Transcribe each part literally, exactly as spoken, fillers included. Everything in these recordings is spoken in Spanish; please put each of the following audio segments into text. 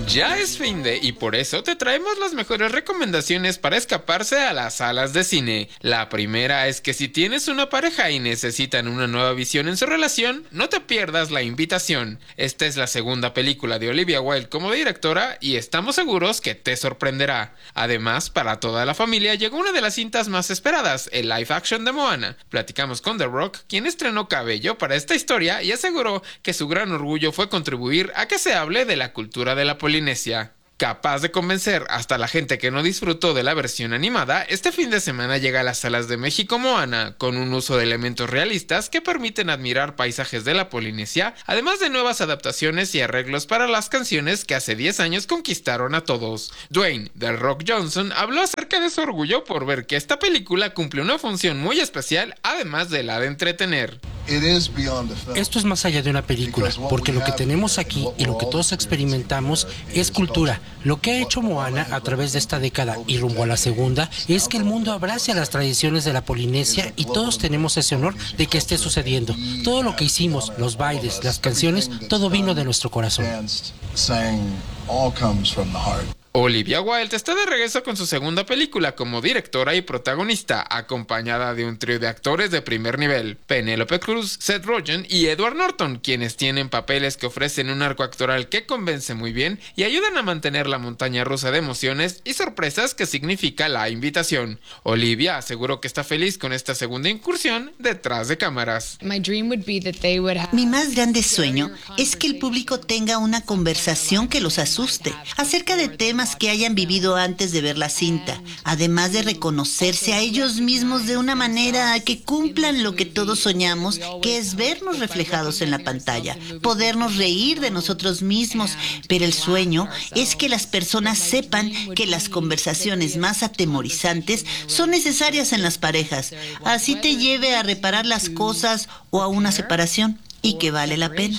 Ya es fin de y por eso te traemos las mejores recomendaciones para escaparse a las salas de cine. La primera es que si tienes una pareja y necesitan una nueva visión en su relación, no te pierdas La Invitación. Esta es la segunda película de Olivia Wilde como directora y estamos seguros que te sorprenderá. Además, para toda la familia llegó una de las cintas más esperadas, el live action de Moana. Platicamos con The Rock, quien estrenó cabello para esta historia y aseguró que su gran orgullo fue contribuir a que se hable de la cultura de la Polinesia. Capaz de convencer hasta la gente que no disfrutó de la versión animada, este fin de semana llega a las salas de México Moana, con un uso de elementos realistas que permiten admirar paisajes de la Polinesia, además de nuevas adaptaciones y arreglos para las canciones que hace diez años conquistaron a todos. Dwayne The Rock Johnson habló acerca de su orgullo por ver que esta película cumple una función muy especial, además de la de entretener. Esto es más allá de una película, porque lo que tenemos aquí y lo que todos experimentamos es cultura. Lo que ha hecho Moana a través de esta década y rumbo a la segunda es que el mundo abrace a las tradiciones de la Polinesia y todos tenemos ese honor de que esté sucediendo. Todo lo que hicimos, los bailes, las canciones, todo vino de nuestro corazón. Olivia Wilde está de regreso con su segunda película como directora y protagonista, acompañada de un trío de actores de primer nivel, Penélope Cruz, Seth Rogen y Edward Norton, quienes tienen papeles que ofrecen un arco actoral que convence muy bien y ayudan a mantener la montaña rusa de emociones y sorpresas que significa La Invitación. Olivia aseguró que está feliz con esta segunda incursión detrás de cámaras. Mi más grande sueño es que el público tenga una conversación que los asuste acerca de temas que hayan vivido antes de ver la cinta, además de reconocerse a ellos mismos de una manera que cumplan lo que todos soñamos, que es vernos reflejados en la pantalla, podernos reír de nosotros mismos, pero el sueño es que las personas sepan que las conversaciones más atemorizantes son necesarias en las parejas, así te lleve a reparar las cosas o a una separación, y que vale la pena.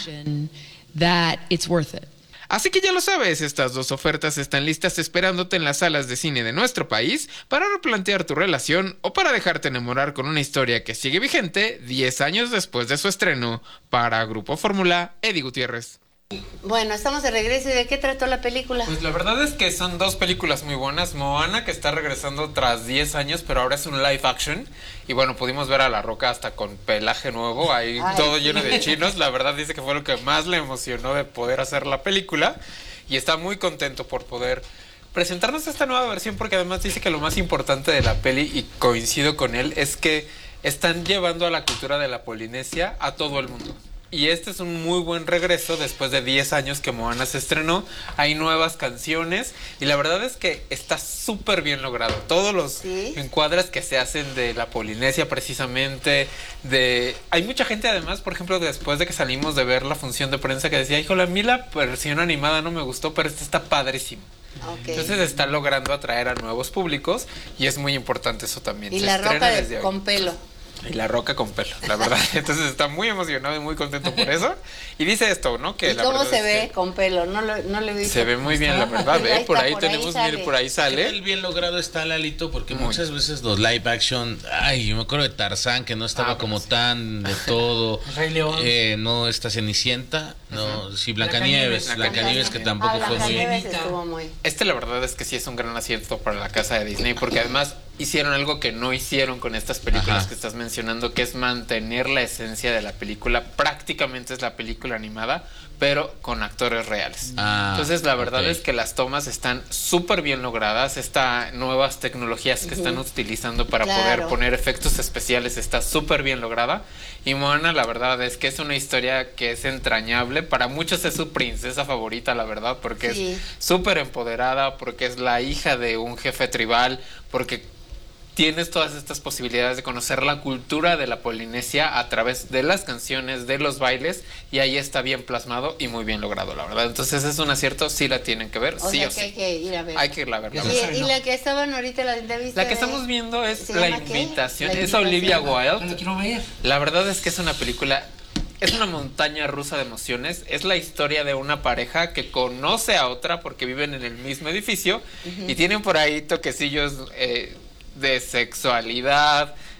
Así que ya lo sabes, estas dos ofertas están listas esperándote en las salas de cine de nuestro país para replantear tu relación o para dejarte enamorar con una historia que sigue vigente diez años después de su estreno. Para Grupo Fórmula, Eddie Gutiérrez. Bueno, estamos de regreso. ¿Y de qué trató la película? Pues la verdad es que son dos películas muy buenas. Moana, que está regresando tras diez años, pero ahora es un live action. Y bueno, pudimos ver a La Roca hasta con pelaje nuevo, ahí Ay, todo lleno de chinos. La verdad dice que fue lo que más le emocionó de poder hacer la película. Y está muy contento por poder presentarnos esta nueva versión, porque además dice que lo más importante de la peli, y coincido con él, es que están llevando a la cultura de la Polinesia a todo el mundo. Y este es un muy buen regreso después de diez años que Moana se estrenó. Hay nuevas canciones y la verdad es que está súper bien logrado. Todos los ¿Sí? encuadres que se hacen de la Polinesia precisamente, de hay mucha gente además, por ejemplo, después de que salimos de ver la función de prensa, que decía, híjole, a mí la versión animada no me gustó, pero esta está padrísimo. Okay. Entonces está logrando atraer a nuevos públicos y es muy importante eso también. Y se La Roca de, con pelo. Y La Roca con pelo, la verdad. Entonces está muy emocionado y muy contento por eso. Y dice esto, ¿no? Que ¿Y la cómo verdad se es ve que con pelo? No lo, no lo he visto. Se ve muy bien, la verdad. ¿eh? Por ahí por tenemos, ahí mire, por ahí sale. Qué bien logrado está, Lalito, porque muy. muchas veces los live action, ay, yo me acuerdo de Tarzán, que no estaba ah, como sí. tan de todo. Rey León. Eh, no está Cenicienta, no, uh-huh. sí, Blancanieves, Blancanieves, Blancanieves que tampoco ah, fue muy... muy... Este la verdad es que sí es un gran acierto para la casa de Disney, porque además hicieron algo que no hicieron con estas películas Ajá. que estás mencionando, que es mantener la esencia de la película. Prácticamente es la película animada, pero con actores reales. Ah, Entonces la verdad okay. es que las tomas están súper bien logradas. Estas nuevas tecnologías que uh-huh. están utilizando para claro. poder poner efectos especiales está súper bien lograda. Y Moana la verdad es que es una historia que es entrañable. Para muchos es su princesa favorita, la verdad, porque sí. es súper empoderada, porque es la hija de un jefe tribal, porque tienes todas estas posibilidades de conocer la cultura de la Polinesia a través de las canciones, de los bailes, y ahí está bien plasmado y muy bien logrado, la verdad. Entonces es un acierto, sí la tienen que ver, o sí sea o que sí. Hay que ir a ver. Hay que irla a ver. La y, y la que estaban ahorita la entrevista. La que estamos viendo es La Invitación, la es Olivia Wilde. La quiero ver. La verdad es que es una película... Es una montaña rusa de emociones. Es la historia de una pareja que conoce a otra porque viven en el mismo edificio uh-huh. y tienen por ahí toquecillos eh, de sexualidad,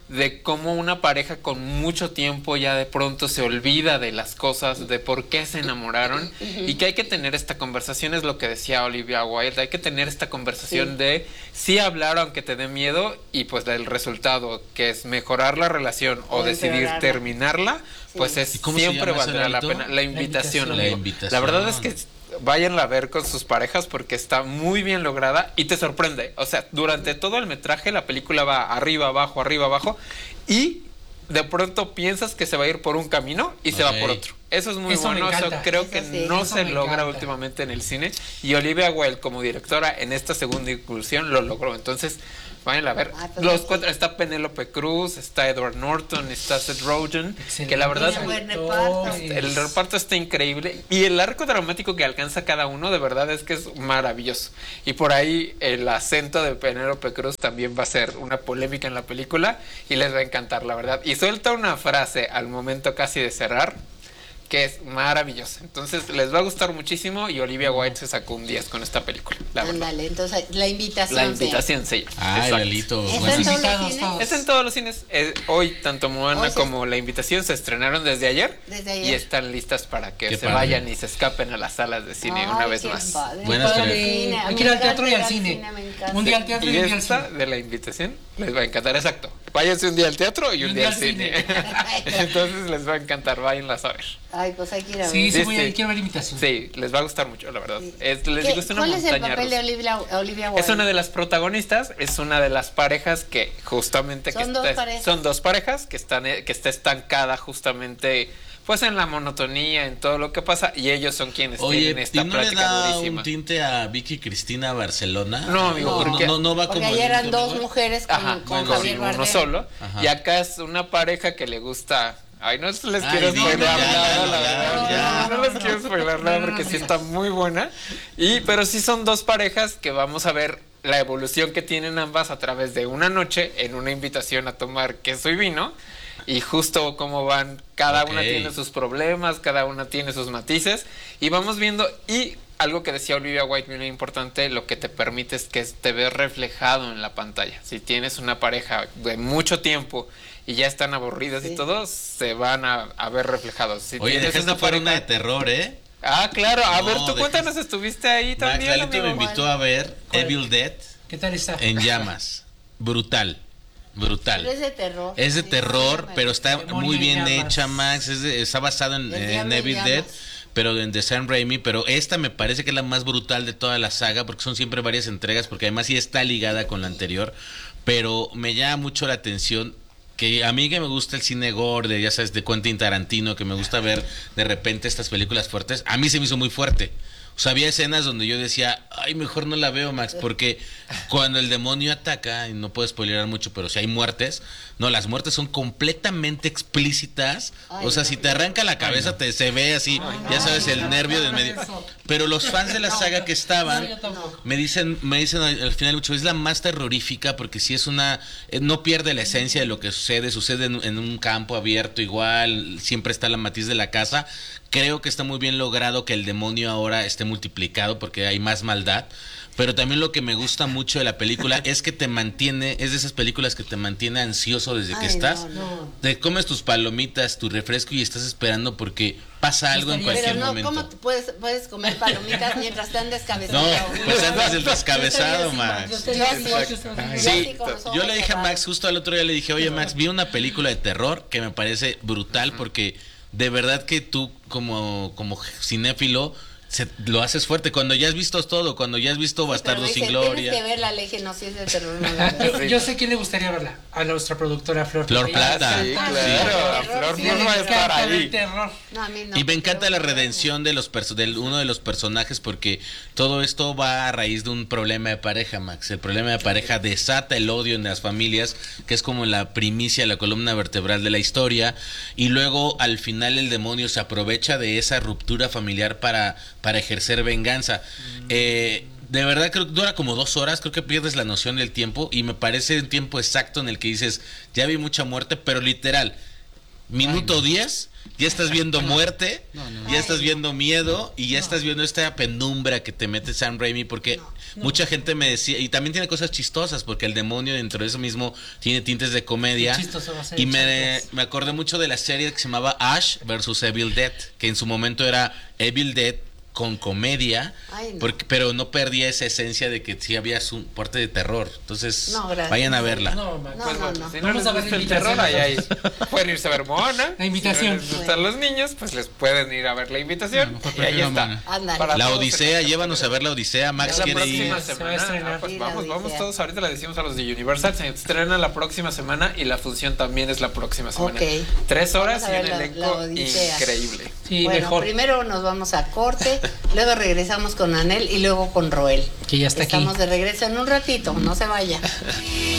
de cómo una pareja con mucho tiempo ya de pronto se olvida de las cosas, de por qué se enamoraron, y que hay que tener esta conversación, es lo que decía Olivia Wilde, hay que tener esta conversación sí. de sí hablar aunque te dé miedo, y pues del resultado, que es mejorar la relación o, o decidir terminarla, sí. pues es siempre valdrá la pena. La invitación, la invitación. La verdad es que váyanla a ver con sus parejas porque está muy bien lograda y te sorprende. O sea, durante todo el metraje la película va arriba, abajo, arriba, abajo, y de pronto piensas que se va a ir por un camino y okay. se va por otro. Eso es muy eso bueno, eso creo eso que sí, no se logra encanta. últimamente en el cine, y Olivia Wilde como directora en esta segunda incursión lo logró. Entonces vayan a ver. Ah, pues los cuatro, está Penélope Cruz, está Edward Norton, está Seth Rogen, excelente. Que la verdad el reparto está increíble, y el arco dramático que alcanza cada uno de verdad es que es maravilloso. Y por ahí el acento de Penélope Cruz también va a ser una polémica en la película y les va a encantar, la verdad. Y suelta una frase al momento casi de cerrar que es maravillosa. Entonces les va a gustar muchísimo, y Olivia Wilde se sacó un diez con esta película. Ándale, entonces la invitación. La invitación, sí. Ah, Lalito. ¿Está en todos los cines? Está en todos los cines. Eh, hoy tanto Moana hoy como se... La Invitación se estrenaron desde ayer, desde ayer, y están listas para que qué se padre. vayan y se escapen a las salas de cine. Ay, una vez más. Padre. Buenas tardes. Hay que ir al teatro y al cine. Un día al teatro y, y un día al cine. esta de La Invitación les va a encantar, exacto. Váyanse un día al teatro y un, un día, día al cine. cine. Entonces les va a encantar, váyanlas a ver. Ay, pues hay que ir a ver. Sí, sí, sí, voy sí. a ir, quiero ver Invitación. Sí, les va a gustar mucho, la verdad. Es, les digo, es una ¿Cuál es el papel rusa. de Olivia, Olivia Wilde? Es una de las protagonistas, es una de las parejas que justamente son que dos está, parejas. son dos parejas que están que está estancada justamente pues en la monotonía, en todo lo que pasa, y ellos son quienes Oye, tienen esta ¿y no plática le da durísima. un tinte a Vicky Cristina Barcelona? No, amigo, no, porque no, no va porque como ayer eran dos igual. mujeres con, Ajá, con bueno, Javier sí, Bardem. uno solo. Ajá. Y acá es una pareja que le gusta. Ay, no les Ay, quiero spoiler nada, la verdad. No, no les quiero spoiler nada porque sí está muy buena. Y, pero sí son dos parejas que vamos a ver la evolución que tienen ambas a través de una noche en una invitación a tomar queso y vino. Y justo cómo van, cada okay. una tiene sus problemas, cada una tiene sus matices. Y vamos viendo, y algo que decía Olivia Wilde muy importante, lo que te permite es que te veas reflejado en la pantalla. Si tienes una pareja de mucho tiempo y ya están aburridos sí. y todos se van a, a ver reflejados. Si Oye, dejaste una fuera una de terror, ¿eh? Ah, claro. A no, ver, tú dejas... cuéntanos, estuviste ahí Max, también, Lalito me invitó a ver ¿Cuál? Evil Dead. ¿Qué tal está? En llamas. Brutal. Brutal. Pero es de terror. Es de sí, terror, no, pero está muy bien llamas. hecha, Max. Es de, está basado en, en Evil Dead, pero en de Sam Raimi. Pero esta me parece que es la más brutal de toda la saga, porque son siempre varias entregas, porque además sí está ligada con la anterior. Pero me llama mucho la atención que a mí que me gusta el cine gore, de, ya sabes, de Quentin Tarantino, que me gusta ver de repente estas películas fuertes, a mí se me hizo muy fuerte. O sea, había escenas donde yo decía, ay, mejor no la veo, Max, porque cuando el demonio ataca, y no puedo spoilerar mucho, pero si hay muertes, no, las muertes son completamente explícitas. Ay, o sea, no, si te arranca la cabeza, no. te se ve así, ay, ya sabes, el nervio del medio. Pero los fans de la saga que estaban, me dicen, me dicen al final mucho, es la más terrorífica, porque si es una, no pierde la esencia de lo que sucede, sucede en, en un campo abierto igual, siempre está la matiz de la casa. Creo que está muy bien logrado que el demonio ahora esté multiplicado porque hay más maldad. Pero también lo que me gusta mucho de la película es que te mantiene, es de esas películas que te mantiene ansioso desde Ay, que estás. No, no. Te comes tus palomitas, tu refresco y estás esperando porque pasa algo en cualquier Pero no, momento. ¿cómo puedes, puedes comer palomitas mientras están descabezados? No, pues antes del descabezado, Max. Yo, yo, sí, yo le dije a Max, justo al otro día le dije, oye Max, vi una película de terror que me parece brutal porque de verdad que tú como, como cinéfilo se, lo haces fuerte cuando ya has visto todo, cuando ya has visto sí, Bastardos sin Gloria. Tienes que verla, le dije, no, si es de terror, no la yo, yo sé quién le gustaría verla, a nuestra productora Flor Flor Plata. Sí, claro, sí. Flor no va a estar ahí. No, a mí no, y me encanta la redención de los perso- de uno de los personajes porque todo esto va a raíz de un problema de pareja, Max. El problema de pareja desata el odio en las familias, que es como la primicia, la columna vertebral de la historia, y luego al final el demonio se aprovecha de esa ruptura familiar para para ejercer venganza. Mm. Eh, de verdad creo que dura como dos horas, creo que pierdes la noción del tiempo y me parece el tiempo exacto en el que dices, ya vi mucha muerte, pero literal, minuto diez ya estás viendo muerte, no, no. ya estás viendo miedo y ya no. estás viendo esta penumbra que te mete Sam Raimi, porque no, no. mucha gente me decía, y también tiene cosas chistosas, porque el demonio dentro de eso mismo tiene tintes de comedia, y me, me acordé mucho de la serie que se llamaba Ash versus Evil Dead, que en su momento era Evil Dead con comedia, Ay, no. porque, pero no perdía esa esencia de que sí había un parte de terror. Entonces, no, vayan a verla. No, no, pues, no, no. Si no les gusta el terror, ahí, ahí pueden irse a ver Moana. La invitación. Si no les gustan los niños, pues les pueden ir a ver la invitación. No, y ahí está. La Odisea, llévanos a ver la Odisea. Max quiere ir. Ah, pues vamos, vamos todos. Ahorita le decimos a los de Universal, se estrena la próxima semana y la función también es la próxima semana. Okay. Tres horas y un elenco increíble. Sí, bueno, mejor. Primero nos vamos a corte. Luego regresamos con Anel y luego con Roel. Que ya está Estamos aquí. de regreso en un ratito, no se vaya.